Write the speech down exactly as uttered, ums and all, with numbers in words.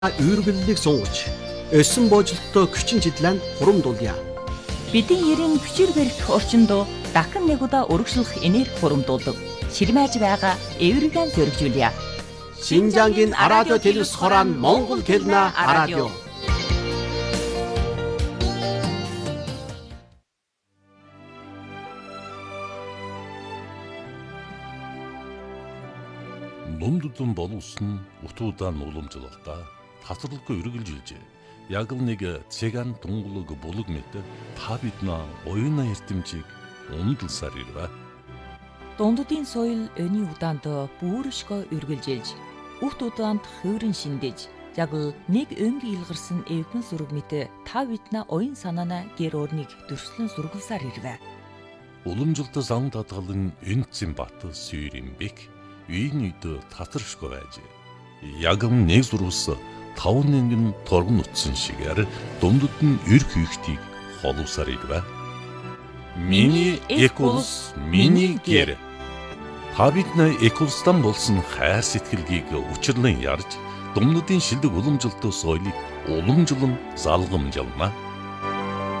Үйргэллийг сунгаж, өссөн боожлолтоо хүчин чидлэн хурамдуулъя. Бидний ерийн хүчээр барих орчиндөө дахин нэг удаа урагшлах энерги хурамдуулдаг. Ширмэж байгаа эвригэн зөргижүүлье. Шинжангийн радио телевиз хорон Монгол хэлний радио. Номдудун боловсон утуудан уламжлалтаа тасралгүй үргэлжилжээ. Яг л нэг цэган тунгалаг булаг мэт та биднаа оюуна эрдэмжийг ундалсаар ирвэ. Дунддын соёл өний удаанд бүршгөө үргэлжилж, үхт удаанд хөврөн шиндэж, яг л нэг өнг илгарсан эвгэн сүрэг мэт та биднаа оюун санаана гэр орныг дүрслэн сургалсаар ирвэ. Уламжлалт зам татгалан энцэн бат сүйрэмбек үйн үйд татаршгүй байж. Яг нэг зурвас таван нэнгэн торгон утсан шигээр дундад нь эр хийхтийг холовсаар ирвэ. Миний эколс, миний гэр. Та бидний эколстан болсон хайр сэтгэлгийг учирлан ярьж, дундадын шилдэг уламжлалт соёлыг уламжлан залгамжлана.